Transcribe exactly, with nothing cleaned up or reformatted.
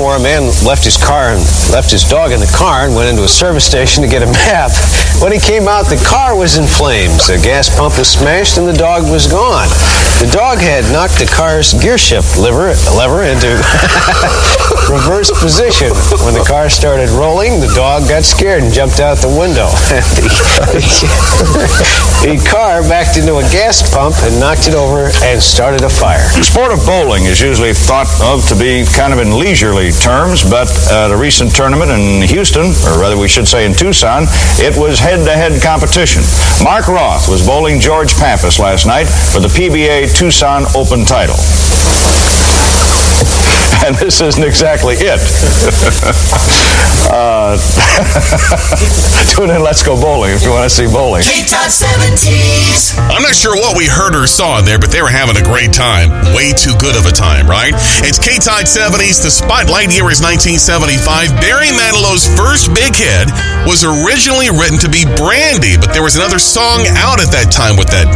Baltimore, a man left his car and left his dog in the car and went into a service station to get a map. When he came out, the car was in flames. The gas pump was smashed and the dog was gone. The dog had knocked the car's gear shift lever, lever into reverse position. When the car started rolling, the dog got scared and jumped out the window. the, the car backed into a gas pump and knocked it over and started a fire. The sport of bowling is usually thought of to be kind of in leisurely terms, but at a recent tournament in Houston, or rather we should say in Tucson, it was head-to-head competition. Mark Roth was bowling George Pappas last night for the P B A Tucson Open title. And this isn't exactly it. uh, tune in Let's Go Bowling if you want to see bowling. K-Todd seventies. I'm not sure what we heard or saw in there, but they were having a great time. Way too good of a time, right? It's K-Todd seventies. The spotlight year is nineteen seventy-five. Barry Manilow's first big hit was originally written to be Brandy, but there was another song out at that time with that